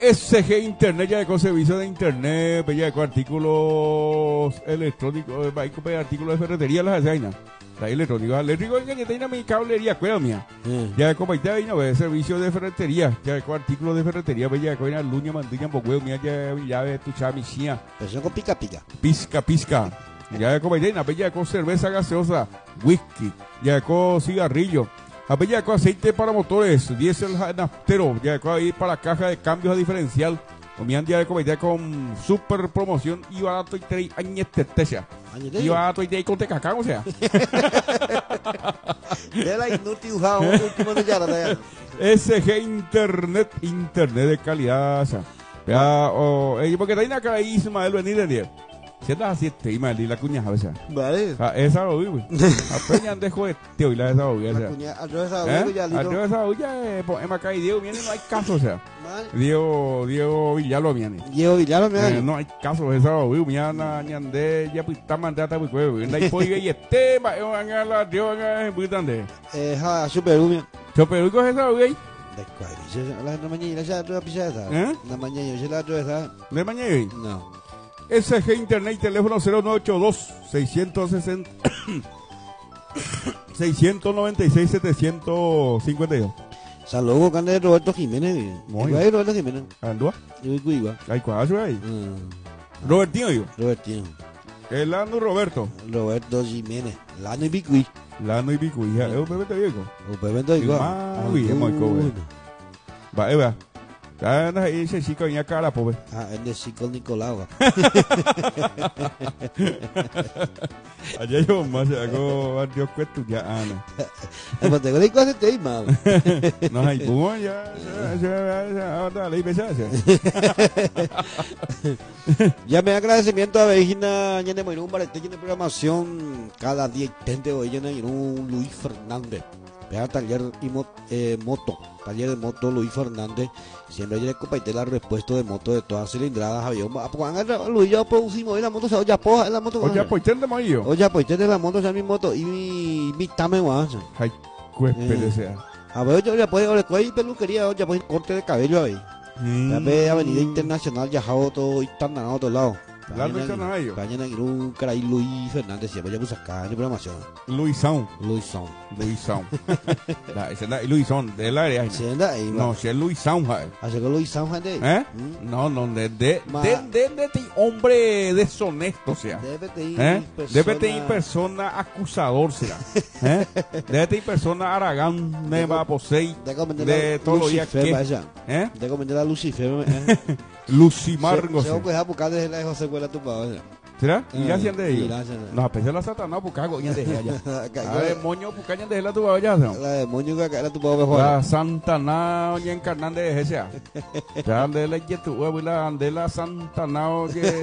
SG Internet, ya con servicio de internet, ya con artículos electrónicos, artículos de ferretería, las vainas. Ahí electrónicos, eléctricos, que tiene mi cablería, cuidado mía. Ya con servicio de ferretería, ya con artículos de ferretería, ya con la luña, mandilla, bocueo, mía, ya ve tu chamichía. Pero con pica pica. Pisca. Ya con ya con cerveza gaseosa, whisky, ya con cigarrillo. Ya con aceite para motores, diésel naftero, ya con ahí para caja de cambios a diferencial. Comían día de comedia con super promoción y barato y 3 años tetesia. Y barato y 3 con tecacán, o sea. De la inútil último de ya. SG Internet de calidad, o sea. Porque hay una cara ahí, Ismael, venir de 10. Si andas así, te iba a decir la cuña, a veces. Vale. Esa lo vi, güey. Apenas dejo de tío y la esa olla, o sea. La cuña, al revés de ya, al revés de esa olla, en acá y Diego viene, no hay caso, o sea. Diego Villalo viene. Diego Villalo viene. No hay caso, esa olla, mañana, ñande, ya pues está mandada, pues, güey. No hay pollo y este, van a la, Dios, van a, pues, ¿dónde? Super Rubio. Super Rubio, esa olla ahí. De cuál, la mañana, ya la pisada. La mañana, yo la otra, ¿De mañana? No. SG Internet, teléfono 0982 660 696 752. Saludos, Cande Roberto Jiménez. Muy bien. Roberto Jiménez. ¿Andúa? Yo igual. Hay cuadro ahí. Robertino, yo. Robertino. El Lano Roberto. Roberto Jiménez. Lano y Bicuí. Lano y Bicuí. ¿Es un bebé viejo? Un bebé viejo. Uy, es muy joven. Va, Eva. Ahí ese chico venía cara, pobre. Es de chico Nicolau. Allá yo más hago Dios cuento ya Ana. Pero tengo que hacer te mal. No hay puma ya dale besaje. Ya me agradecimiento a Vegina Ñene Moirú para este de programación cada día intente hoy en un Luis Fernández. Vea taller y moto, taller de moto Luis Fernández. Siempre hay que compartir la respuesta de moto de todas cilindradas. Había Luis, ya producimos la moto, ya poja la moto. Oye, pues te mayo. Oye, pues te la moto, ya mi moto y mi tame guas. Ay, cuéspede sea. A ver, yo ya puedo, ir peluquería, ya puedo corte de cabello ahí. Ya ve Avenida Internacional, ya todo y tan a otro lado. Cañana en un caray Luis Fernández, siempre ya puse acá en la programación. Luis Sound. Luis Sound, de la área. No, si es Luis Sound. ¿Hace que Luis Sound de ahí? No, de hombre deshonesto, o sea. Debe tener persona acusador, será. Debe tener persona aragán, neva, posei, de todos los días que. De comentar a Lucifer. Lucimar, no sé. Tengo que dejar buscar desde la José Cuela tu padre. ¿Será? ¿Y ya hacían de ellos? No, a pesar de la Satanás, porque hago ya de allá. La demonio, porque ya de la tu allá. La demonio que acá era tu padre mejor. La Santana, oye, encarnando de ese. Ya de la yetu, abuela, de la Santana, oye.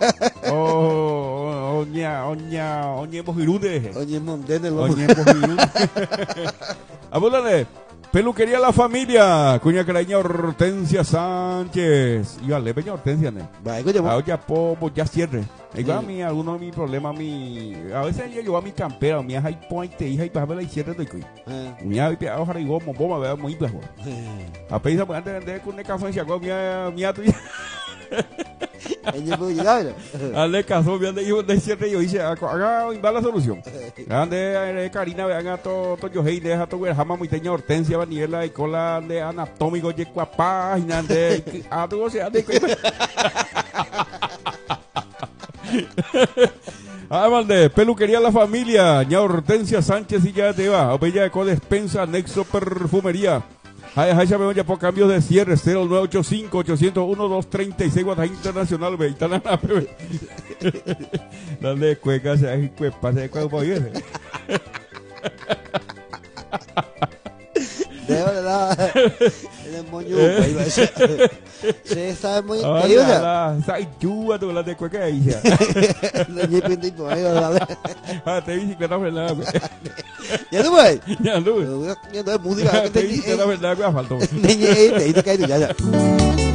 Oñe, mojirude. Oñe, mondene, oñe, mojirude. Abuela, Peluquería La Familia, cuña caraña Hortensia Sánchez. Y vale, peña Hortensia, ¿no? Ya ya cierre. A mí, alguno de mis problemas, a veces yo a mi campera, mi hija y pointe, hija y para y cierre de cuy. Mi hija y ojalá y gomo, bomba, vea muy bajo. A pesar de entender con el café, se mi tuya. Hazle caso, vean de hijo de cierre, yo hice, haga la solución. Ande, Karina, vean a todo yo hey, deja todo el jama muy teña Hortensia, Vanilla y cola de anatómico, y página de a tu sea de Además de Peluquería La Familia, ña Hortensia Sánchez y ya te va, Bella Eco Despensa, Nexo Perfumería. Ay, ya veo ya por cambios de cierre 0985-801-236 Guadalajara Internacional, ve, dale cueca, se hace cuepa, se cuepa, oye. De verdad, el demonio, se sabe muy increíble. Sai chua tu la de cueca ahí ya. La lleve de por ahí, ¿verdad? Te bicicleta Fernanda. Ya tú ves. Ya tú. Ya tú música que te bicicleta Fernanda que faltó. Niñe, te dice que ya.